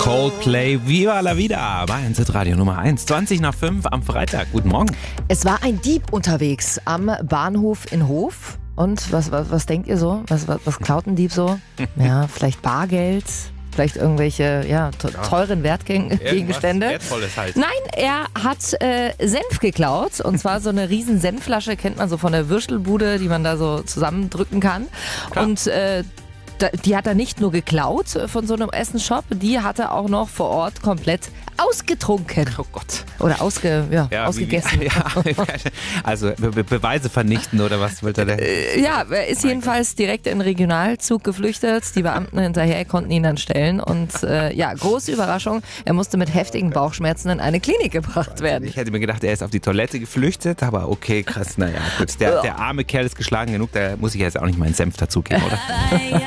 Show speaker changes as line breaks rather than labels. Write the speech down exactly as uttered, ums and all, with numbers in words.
Coldplay, Viva la Vida, Bayern Hit Radio Nummer eins, zwanzig nach fünf am Freitag. Guten Morgen.
Es war ein Dieb unterwegs am Bahnhof in Hof. Und was, was, was denkt ihr so? Was, was, was klaut ein Dieb so? Ja, vielleicht Bargeld, vielleicht irgendwelche ja, te- teuren Wertgegenstände.
Wertvolles halt.
Nein, er hat äh, Senf geklaut. Und zwar so eine riesen Senfflasche, kennt man so von der Würstelbude, die man da so zusammendrücken kann.
Klar.
Und äh, da- die hat er nicht nur geklaut äh, von so einem Essenshop, die hat er auch noch vor Ort komplett ausgetrunken.
Oh Gott.
Oder ausge, ja,
Ja,
ausgegessen.
Wie, ja, also Be Be Beweise vernichten oder was wollte er denn?
Ja, er ist jedenfalls direkt in den Regionalzug geflüchtet. Die Beamten hinterher konnten ihn dann stellen. Und äh, ja, große Überraschung, er musste mit heftigen Bauchschmerzen in eine Klinik gebracht werden.
Ich hätte mir gedacht, er ist auf die Toilette geflüchtet, aber okay, krass, naja, gut. Der, der arme Kerl ist geschlagen genug, da muss ich jetzt auch nicht meinen Senf dazugeben, oder?